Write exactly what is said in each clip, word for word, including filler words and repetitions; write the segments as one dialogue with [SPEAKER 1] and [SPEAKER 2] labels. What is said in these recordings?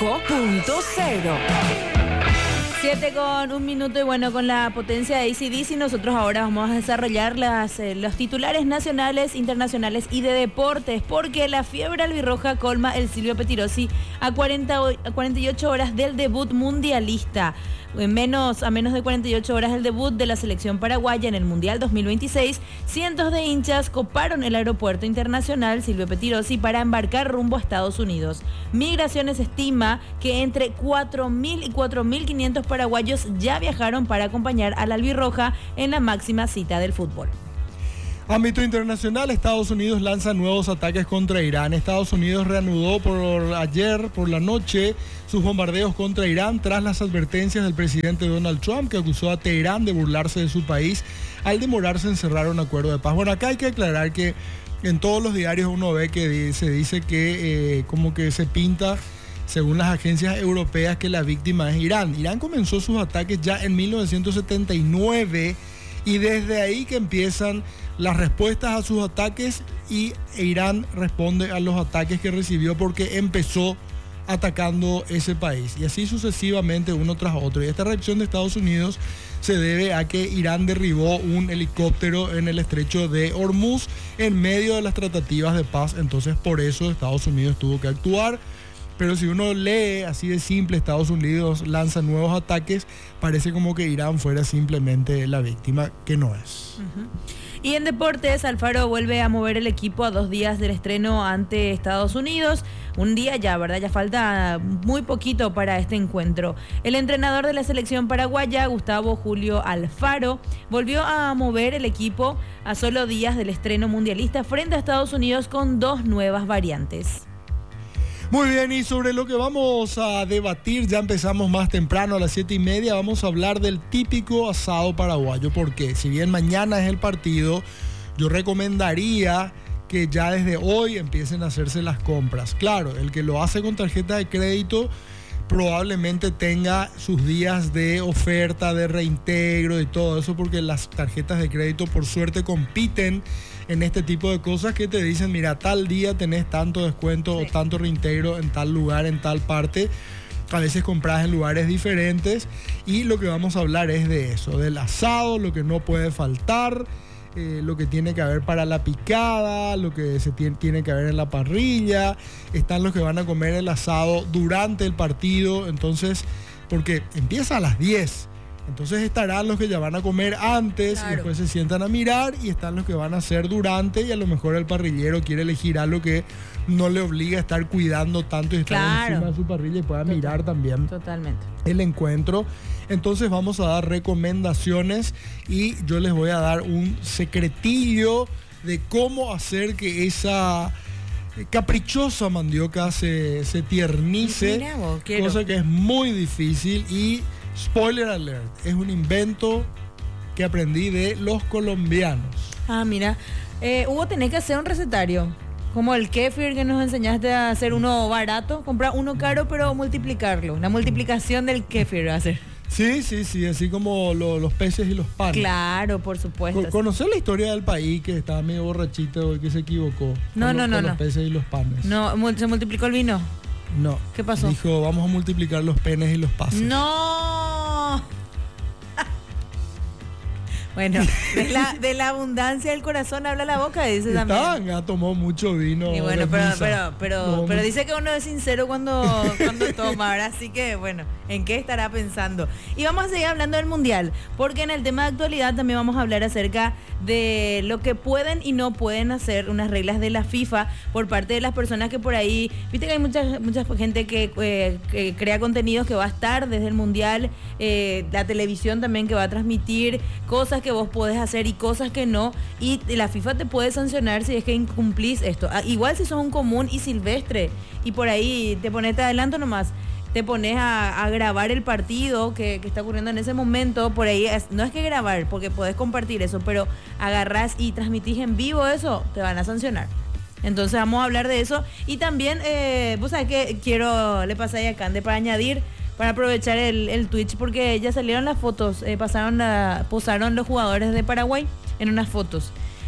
[SPEAKER 1] Rojo punto cero.
[SPEAKER 2] Siete con un minuto y bueno, con la potencia de A C D C nosotros ahora vamos a desarrollar las, eh, los titulares nacionales, internacionales y de deportes, porque la fiebre albirroja colma el Silvio Pettirossi a, cuarenta, a cuarenta y ocho horas del debut mundialista. En menos, a menos de cuarenta y ocho horas del debut de la selección paraguaya en el Mundial dos mil veintiséis, cientos de hinchas coparon el aeropuerto internacional Silvio Pettirossi para embarcar rumbo a Estados Unidos. Migraciones estima que entre cuatro mil y cuatro mil quinientos paraguayos ya viajaron para acompañar a la albirroja en la máxima cita del fútbol.
[SPEAKER 3] Ámbito internacional, Estados Unidos lanza nuevos ataques contra Irán. Estados Unidos reanudó por ayer por la noche sus bombardeos contra Irán tras las advertencias del presidente Donald Trump, que acusó a Teherán de burlarse de su país al demorarse en cerrar un acuerdo de paz. Bueno, acá hay que aclarar que en todos los diarios uno ve que se dice que eh, como que se pinta, según las agencias europeas, que la víctima es Irán. Irán comenzó sus ataques ya en mil novecientos setenta y nueve y desde ahí que empiezan las respuestas a sus ataques, y Irán responde a los ataques que recibió porque empezó atacando ese país, y así sucesivamente uno tras otro. Y esta reacción de Estados Unidos se debe a que Irán derribó un helicóptero en el estrecho de Hormuz en medio de las tratativas de paz. Entonces por eso Estados Unidos tuvo que actuar. Pero si uno lee así de simple, Estados Unidos lanza nuevos ataques, parece como que Irán fuera simplemente la víctima, que no es.
[SPEAKER 2] Uh-huh. Y en deportes, Alfaro vuelve a mover el equipo a dos días del estreno ante Estados Unidos. Un día ya, ¿verdad? Ya falta muy poquito para este encuentro. El entrenador de la selección paraguaya, Gustavo Julio Alfaro, volvió a mover el equipo a solo días del estreno mundialista frente a Estados Unidos con dos nuevas variantes.
[SPEAKER 3] Muy bien, y sobre lo que vamos a debatir, ya empezamos más temprano a las siete y media, vamos a hablar del típico asado paraguayo, porque si bien mañana es el partido, yo recomendaría que ya desde hoy empiecen a hacerse las compras. Claro, el que lo hace con tarjeta de crédito probablemente tenga sus días de oferta, de reintegro y todo eso, porque las tarjetas de crédito por suerte compiten en este tipo de cosas que te dicen, mira, tal día tenés tanto descuento sí. o tanto reintegro en tal lugar, en tal parte. A veces compras en lugares diferentes, y lo que vamos a hablar es de eso, del asado, lo que no puede faltar, eh, lo que tiene que haber para la picada, lo que se tiene, tiene que haber en la parrilla. Están los que van a comer el asado durante el partido, entonces, porque empieza a las diez. Entonces estarán los que ya van a comer antes, claro, y después se sientan a mirar, y están los que van a hacer durante, y a lo mejor el parrillero quiere elegir algo que no le obliga a estar cuidando tanto y estar claro. encima de su parrilla y pueda Total, mirar también
[SPEAKER 2] totalmente
[SPEAKER 3] el encuentro. Entonces vamos a dar recomendaciones, y yo les voy a dar un secretillo de cómo hacer que esa caprichosa mandioca se, se tiernice. Mira vos, cosa que es muy difícil. Y spoiler alert, es un invento que aprendí de los colombianos.
[SPEAKER 2] Ah, mira, eh, Hugo, tenés que hacer un recetario como el kéfir que nos enseñaste a hacer uno barato, comprar uno caro pero multiplicarlo, una multiplicación del kéfir va a hacer.
[SPEAKER 3] Sí, sí, sí, así como lo, los peces y los panes.
[SPEAKER 2] Claro, por supuesto.
[SPEAKER 3] ¿Conocer la historia del país que estaba medio borrachito y que se equivocó?
[SPEAKER 2] No,
[SPEAKER 3] con
[SPEAKER 2] no,
[SPEAKER 3] los,
[SPEAKER 2] no,
[SPEAKER 3] con
[SPEAKER 2] no.
[SPEAKER 3] los peces y los panes.
[SPEAKER 2] No, ¿se multiplicó el vino?
[SPEAKER 3] No.
[SPEAKER 2] ¿Qué pasó?
[SPEAKER 3] Dijo, vamos a multiplicar los penes y los pases.
[SPEAKER 2] ¡No! Bueno, de la, de la abundancia del corazón habla la boca, dice también.
[SPEAKER 3] Tanga tomó mucho vino.
[SPEAKER 2] Y bueno, pero, pero, pero, no, pero dice que uno es sincero cuando, cuando toma, ahora sí que, bueno, ¿en qué estará pensando? Y vamos a seguir hablando del Mundial, porque en el tema de actualidad también vamos a hablar acerca de lo que pueden y no pueden hacer, unas reglas de la FIFA por parte de las personas que por ahí, viste que hay mucha, mucha gente que, eh, que crea contenidos que va a estar desde el Mundial, eh, la televisión también que va a transmitir cosas que vos podés hacer y cosas que no, y la FIFA te puede sancionar si es que incumplís esto. Ah, igual si sos un común y silvestre y por ahí te pones, te adelanto nomás, te pones a, a grabar el partido que, que está ocurriendo en ese momento, por ahí es, no es que grabar, porque podés compartir eso, pero agarrás y transmitís en vivo eso, te van a sancionar. Entonces vamos a hablar de eso. Y también, eh, vos sabés que quiero, le pasé a Cande para añadir, para aprovechar el, el Twitch, porque ya salieron las fotos, eh, pasaron la, posaron los jugadores de Paraguay en unas fotos.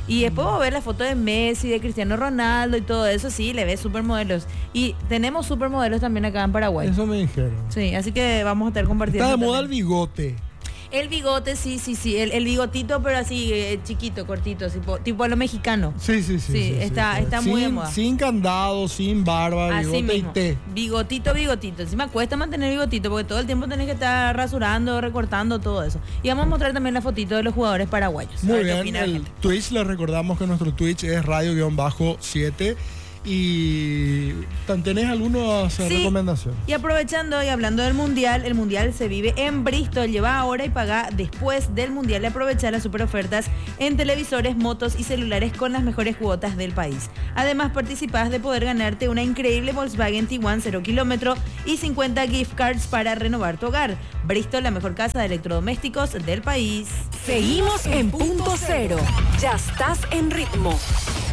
[SPEAKER 2] Y después vos ves la foto de Messi, de Cristiano Ronaldo y todo eso, sí, le ves supermodelos. Y tenemos supermodelos también acá en Paraguay.
[SPEAKER 3] Eso me dijeron.
[SPEAKER 2] Sí, así que vamos a estar compartiendo.
[SPEAKER 3] Está de moda el
[SPEAKER 2] también.
[SPEAKER 3] bigote.
[SPEAKER 2] El bigote, sí, sí, sí. El, el bigotito, pero así, eh, chiquito, cortito, tipo, tipo a lo mexicano.
[SPEAKER 3] Sí, sí, sí.
[SPEAKER 2] Sí, está- está
[SPEAKER 3] sin,
[SPEAKER 2] muy de moda.
[SPEAKER 3] Sin candado, sin barba,
[SPEAKER 2] Así
[SPEAKER 3] bigote
[SPEAKER 2] mismo.
[SPEAKER 3] y té.
[SPEAKER 2] Bigotito, bigotito. Encima cuesta mantener bigotito porque todo el tiempo tenés que estar rasurando, recortando, todo eso. Y vamos a mostrar también la fotito de los jugadores paraguayos. A
[SPEAKER 3] Muy
[SPEAKER 2] ver qué
[SPEAKER 3] bien,
[SPEAKER 2] opina la
[SPEAKER 3] el
[SPEAKER 2] gente.
[SPEAKER 3] Twitch, les recordamos que nuestro Twitch es radio siete. Y ¿tenés alguna
[SPEAKER 2] Sí.
[SPEAKER 3] recomendación?
[SPEAKER 2] Y aprovechando y hablando del Mundial, el Mundial se vive en Bristol. Lleva ahora y paga después del Mundial y aprovecha las super ofertas en televisores, motos y celulares con las mejores cuotas del país. Además, participás de poder ganarte una increíble Volkswagen T uno cero kilómetro y cincuenta gift cards para renovar tu hogar. Bristol, la mejor casa de electrodomésticos del país.
[SPEAKER 1] Seguimos en punto cero. Ya estás en ritmo.